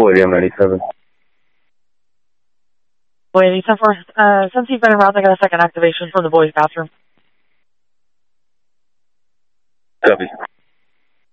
William 97. William 87, since you've been around, I got a second activation from the boys' bathroom. Copy.